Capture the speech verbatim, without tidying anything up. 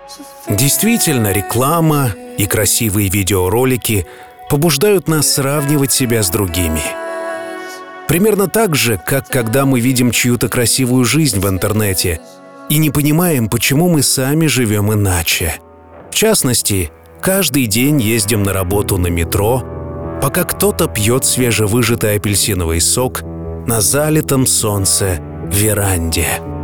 Действительно, реклама и красивые видеоролики побуждают нас сравнивать себя с другими. Примерно так же, как когда мы видим чью-то красивую жизнь в интернете и не понимаем, почему мы сами живем иначе. В частности, каждый день ездим на работу на метро, пока кто-то пьет свежевыжатый апельсиновый сок на залитом солнце веранде.